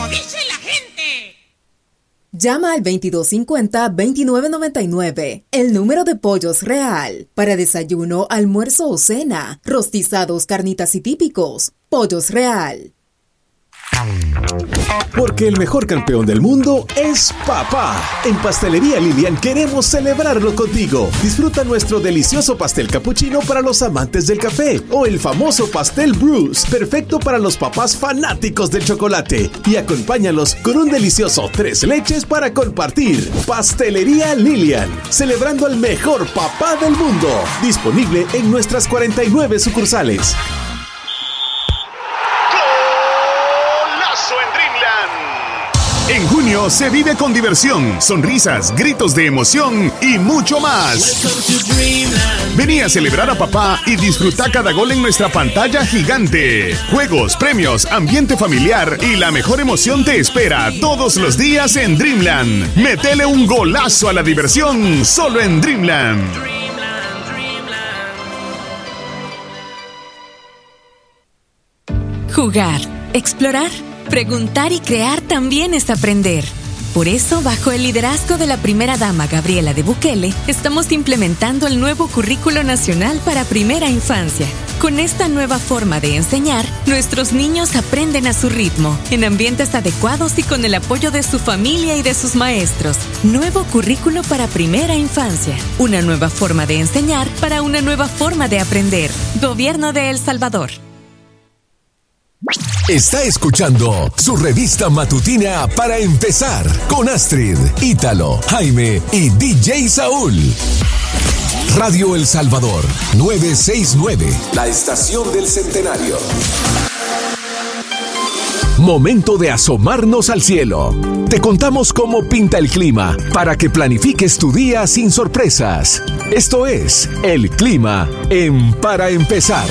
como dice la gente. Llama al 2250-2999, el número de Pollos Real. Para desayuno, almuerzo o cena, rostizados, carnitas y típicos. Pollos Real. Porque el mejor campeón del mundo es papá. En Pastelería Lilian queremos celebrarlo contigo. Disfruta nuestro delicioso pastel capuchino para los amantes del café o el famoso pastel Bruce, perfecto para los papás fanáticos del chocolate. Y acompáñalos con un delicioso 3 leches para compartir. Pastelería Lilian, celebrando al mejor papá del mundo. Disponible en nuestras 49 sucursales. En junio se vive con diversión, sonrisas, gritos de emoción y mucho más. Vení a celebrar a papá y disfruta cada gol en nuestra pantalla gigante. Juegos, premios, ambiente familiar y la mejor emoción te espera todos los días en Dreamland. Metele un golazo a la diversión solo en Dreamland. Jugar, explorar, preguntar y crear también es aprender. Por eso, bajo el liderazgo de la primera dama Gabriela de Bukele, estamos implementando el nuevo Currículo Nacional para Primera Infancia. Con esta nueva forma de enseñar, nuestros niños aprenden a su ritmo, en ambientes adecuados y con el apoyo de su familia y de sus maestros. Nuevo Currículo para Primera Infancia. Una nueva forma de enseñar para una nueva forma de aprender. Gobierno de El Salvador. Está escuchando su revista matutina Para Empezar con Astrid, Ítalo, Jaime y DJ Saúl. Radio El Salvador 969, la estación del centenario. Momento de asomarnos al cielo. Te contamos cómo pinta el clima para que planifiques tu día sin sorpresas. Esto es el clima en Para Empezar.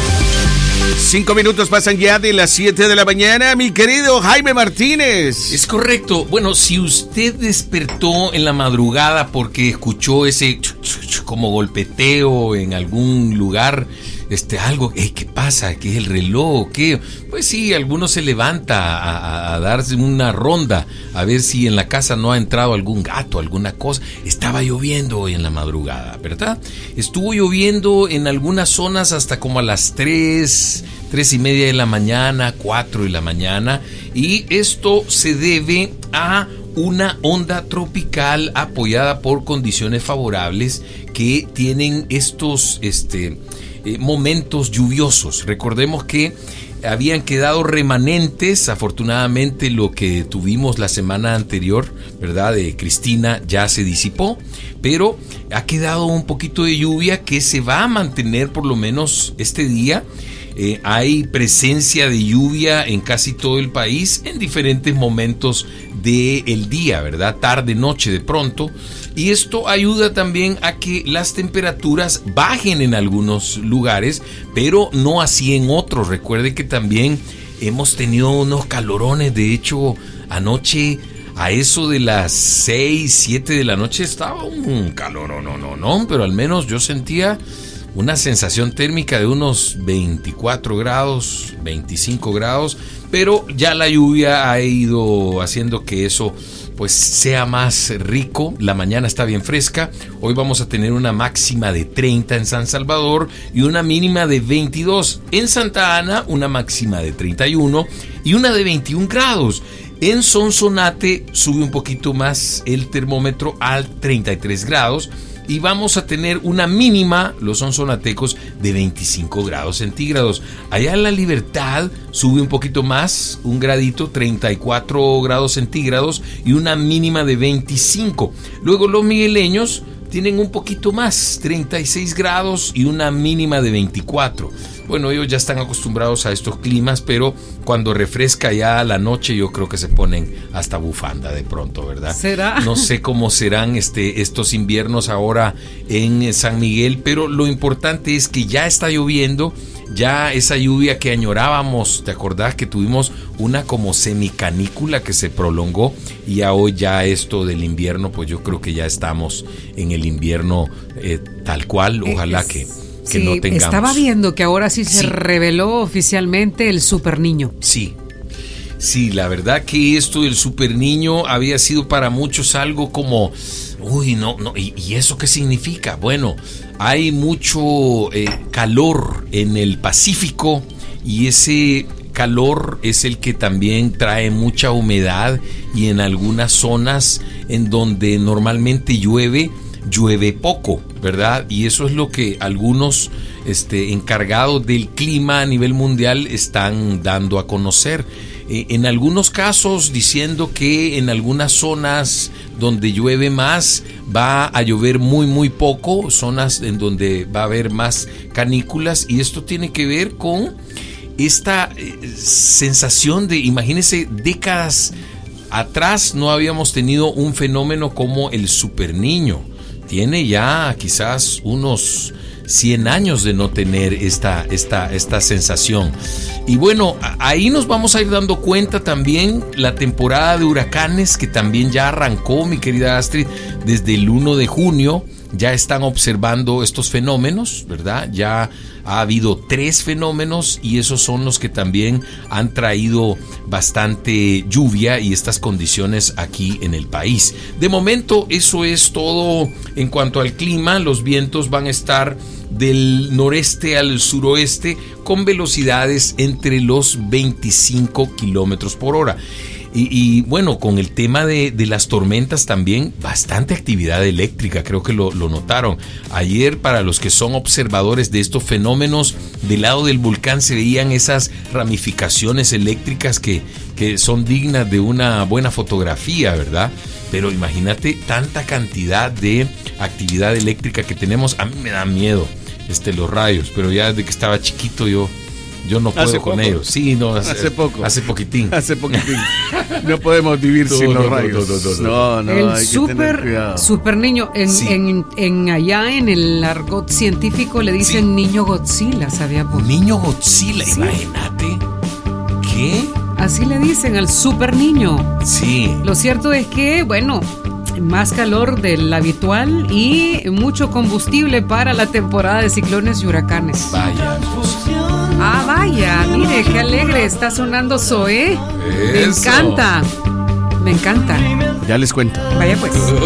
5 minutos pasan ya de las 7 de la mañana, mi querido Jaime Martínez. Es correcto. Bueno, si usted despertó en la madrugada porque escuchó ese como golpeteo en algún lugar, algo, ¿qué pasa? ¿Qué es el reloj? ¿Qué? Pues sí, alguno se levanta a darse una ronda, a ver si en la casa no ha entrado algún gato, alguna cosa. Estaba lloviendo hoy en la madrugada, ¿verdad? Estuvo lloviendo en algunas zonas hasta como a las 3:30 de la mañana, 4 de la mañana, y esto se debe a una onda tropical apoyada por condiciones favorables que tienen estos momentos lluviosos. Recordemos que habían quedado remanentes, afortunadamente lo que tuvimos la semana anterior, ¿verdad?, de Cristina ya se disipó, pero ha quedado un poquito de lluvia que se va a mantener por lo menos este día. Hay presencia de lluvia en casi todo el país en diferentes momentos del día, ¿verdad? Tarde, noche de pronto. Y esto ayuda también a que las temperaturas bajen en algunos lugares, pero no así en otros. Recuerde que también hemos tenido unos calorones. De hecho, anoche a eso de las 6, 7 de la noche estaba un calor, no, pero al menos yo sentía una sensación térmica de unos 24 grados, 25 grados, pero ya la lluvia ha ido haciendo que eso pues sea más rico. La mañana está bien fresca. Hoy vamos a tener una máxima de 30 en San Salvador y una mínima de 22. En Santa Ana, una máxima de 31 y una de 21 grados. En Sonsonate sube un poquito más el termómetro al 33 grados. Y vamos a tener una mínima, los sonsonatecos, de 25 grados centígrados. Allá en La Libertad sube un poquito más, un gradito, 34 grados centígrados y una mínima de 25. Luego los migueleños tienen un poquito más, 36 grados y una mínima de 24. Bueno, ellos ya están acostumbrados a estos climas, pero cuando refresca ya a la noche yo creo que se ponen hasta bufanda de pronto, ¿verdad? ¿Será? No sé cómo serán estos inviernos ahora en San Miguel, pero lo importante es que ya está lloviendo, ya esa lluvia que añorábamos. ¿Te acordás que tuvimos una como semicanícula que se prolongó? Y ya hoy ya esto del invierno, pues yo creo que ya estamos en el invierno tal cual, ojalá que no tengamos. Estaba viendo que ahora sí se reveló oficialmente el super niño. Sí, Sí, la verdad que esto del super niño había sido para muchos algo como, uy, no, ¿y eso qué significa? Bueno, hay mucho calor en el Pacífico y ese calor es el que también trae mucha humedad, y en algunas zonas en donde normalmente llueve poco, ¿verdad? Y eso es lo que algunos encargados del clima a nivel mundial están dando a conocer. En algunos casos diciendo que en algunas zonas donde llueve más va a llover muy poco, zonas en donde va a haber más canículas, y esto tiene que ver con esta sensación de, imagínense, décadas atrás no habíamos tenido un fenómeno como el super niño. Tiene ya quizás unos 100 años de no tener esta sensación. Y bueno, ahí nos vamos a ir dando cuenta también la temporada de huracanes, que también ya arrancó, mi querida Astrid, desde el 1 de junio. Ya están observando estos fenómenos, ¿verdad? Ya ha habido 3 fenómenos, y esos son los que también han traído bastante lluvia y estas condiciones aquí en el país. De momento, eso es todo en cuanto al clima. Los vientos van a estar del noreste al suroeste con velocidades entre los 25 kilómetros por hora. Y bueno, con el tema de las tormentas también, bastante actividad eléctrica, creo que lo notaron. Ayer, para los que son observadores de estos fenómenos, del lado del volcán se veían esas ramificaciones eléctricas que son dignas de una buena fotografía, ¿verdad? Pero imagínate tanta cantidad de actividad eléctrica que tenemos. A mí me da miedo los rayos, pero ya desde que estaba chiquito yo no puedo con ellos. Sí, no, hace poquitín. No podemos vivir sin los rayos. No, el hay que tener cuidado. super niño. Allá en el argot científico le dicen niño Godzilla, ¿sabíamos? Niño Godzilla, sí. Imagínate. ¿Qué? Así le dicen al super niño. Sí. Lo cierto es que, bueno, más calor del habitual y mucho combustible para la temporada de ciclones y huracanes. Vaya. Vaya, mire, qué alegre está sonando Zoé. Me encanta. Ya les cuento. Vaya pues.